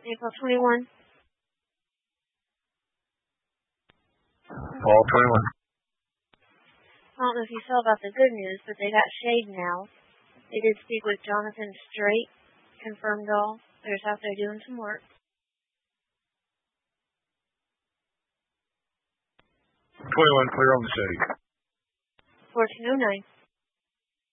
April 21. Paul 21. I don't know if you saw about the good news, but they got shade now. They did speak with Jonathan Strait, confirmed all. They're just out there doing some work. 21, clear on the shade. 1409.